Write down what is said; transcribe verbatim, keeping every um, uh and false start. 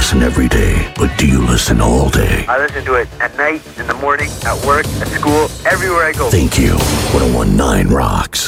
listen every day, but do you listen all day? I listen to it at night, in the morning, at work, at school, everywhere I go. Thank you. ten nineteen Rocks.